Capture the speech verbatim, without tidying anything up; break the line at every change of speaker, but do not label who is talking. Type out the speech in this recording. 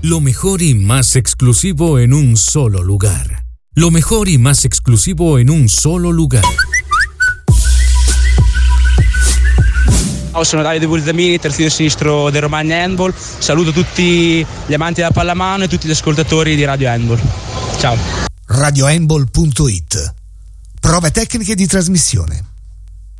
Lo mejor y más exclusivo en un solo lugar. Lo mejor y más exclusivo en un solo lugar.
Ciao, sono Davide Bulzamini, terzino sinistro del Romagna Handball. Saluto tutti gli amanti della pallamano e tutti gli ascoltatori di Radio Handball. Ciao.
radio handball punto it. Prove tecniche di trasmissione.